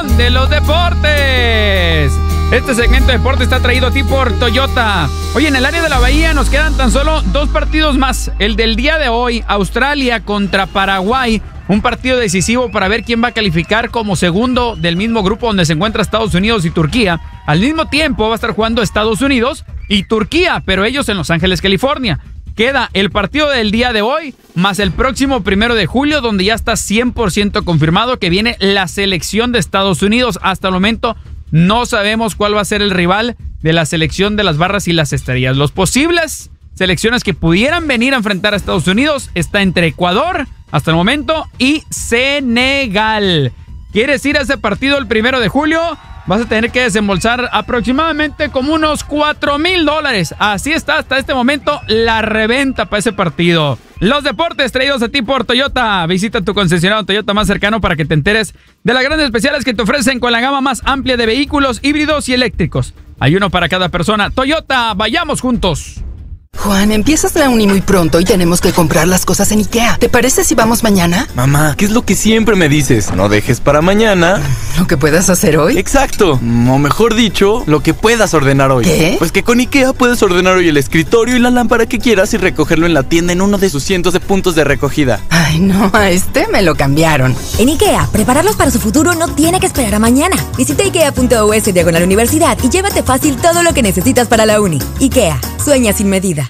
de los deportes. Este segmento de deporte está traído a ti por Toyota. Oye, en el área de la Bahía nos quedan tan solo 2 partidos más. El del día de hoy, Australia contra Paraguay. Un partido decisivo para ver quién va a calificar como segundo del mismo grupo donde se encuentra Estados Unidos y Turquía. Al mismo tiempo va a estar jugando Estados Unidos y Turquía, pero ellos en Los Ángeles, California. Queda el partido del día de hoy, más el próximo 1 de julio, donde ya está 100% confirmado que viene la selección de Estados Unidos. Hasta el momento no sabemos cuál va a ser el rival de la selección de las barras y las estrellas. Los posibles selecciones que pudieran venir a enfrentar a Estados Unidos está entre Ecuador, hasta el momento, y Senegal. ¿Quieres ir a ese partido el 1 de julio? Vas a tener que desembolsar aproximadamente como unos $4,000. Así está hasta este momento la reventa para ese partido. Los deportes traídos a ti por Toyota. Visita tu concesionario Toyota más cercano para que te enteres de las grandes especiales que te ofrecen con la gama más amplia de vehículos híbridos y eléctricos. Hay uno para cada persona. Toyota, vayamos juntos. Juan, empiezas la uni muy pronto y tenemos que comprar las cosas en IKEA. ¿Te parece si vamos mañana? Mamá, ¿qué es lo que siempre me dices? No dejes para mañana ¿Lo que puedas hacer hoy? Exacto, o mejor dicho, lo que puedas ordenar hoy. ¿Qué? Pues que con IKEA puedes ordenar hoy el escritorio y la lámpara que quieras y recogerlo en la tienda en uno de sus cientos de puntos de recogida. Ay, no, a este me lo cambiaron. En IKEA, prepararlos para su futuro no tiene que esperar a mañana. Visita ikea.us/universidad y llévate fácil todo lo que necesitas para la uni. IKEA, sueña sin medida.